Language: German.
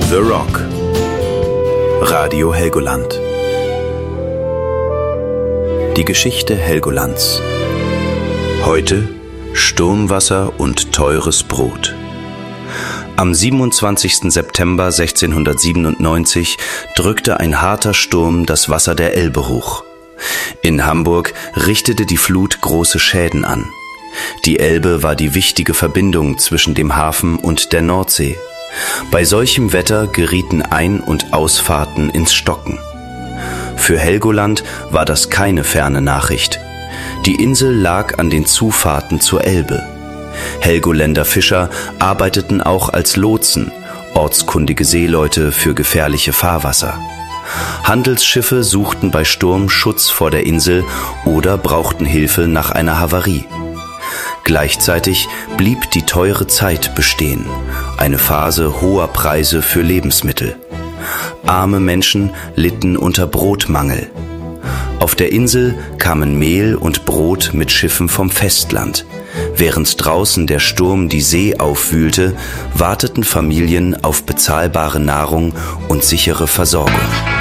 The Rock. Radio Helgoland. Die Geschichte Helgolands. Heute Sturmwasser und teures Brot. Am 27. September 1697 drückte ein harter Sturm das Wasser der Elbe hoch. In Hamburg richtete die Flut große Schäden an. Die Elbe war die wichtige Verbindung zwischen dem Hafen und der Nordsee. Bei solchem Wetter gerieten Ein- und Ausfahrten ins Stocken. Für Helgoland war das keine ferne Nachricht. Die Insel lag an den Zufahrten zur Elbe. Helgoländer Fischer arbeiteten auch als Lotsen, ortskundige Seeleute für gefährliche Fahrwasser. Handelsschiffe suchten bei Sturm Schutz vor der Insel oder brauchten Hilfe nach einer Havarie. Gleichzeitig blieb die teure Zeit bestehen, eine Phase hoher Preise für Lebensmittel. Arme Menschen litten unter Brotmangel. Auf der Insel kamen Mehl und Brot mit Schiffen vom Festland. Während draußen der Sturm die See aufwühlte, warteten Familien auf bezahlbare Nahrung und sichere Versorgung.